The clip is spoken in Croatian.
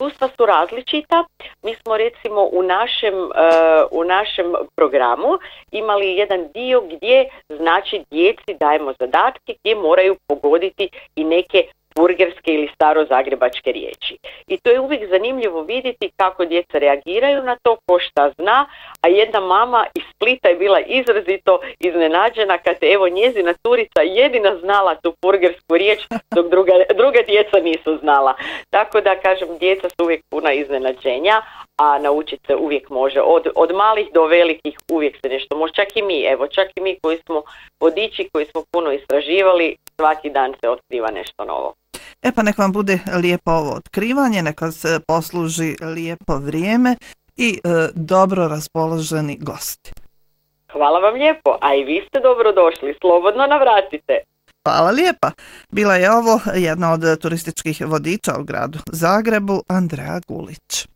iskustva su različita. Mi smo recimo u našem programu imali jedan dio gdje znači djeci dajemo zadatke gdje moraju pogoditi i neke burgerske ili starozagrebačke riječi. I to je uvijek zanimljivo vidjeti kako djeca reagiraju na to, ko šta zna, a jedna mama iz Splita je bila izrazito iznenađena kad evo njezina curica jedina znala tu burgersku riječ, dok druga djeca nisu znala. Tako da kažem, djeca su uvijek puna iznenađenja, a naučiti se uvijek može. Od malih do velikih uvijek se nešto može. Čak i mi koji smo vodiči, koji smo puno istraživali, svaki dan se otkriva nešto novo. Pa nek vam bude lijepo ovo otkrivanje, neka se posluži lijepo vrijeme i dobro raspoloženi gosti. Hvala vam lijepo, a i vi ste dobro došli, slobodno navratite. Hvala lijepa. Bila je ovo jedna od turističkih vodiča u gradu Zagrebu, Andreja Gulić.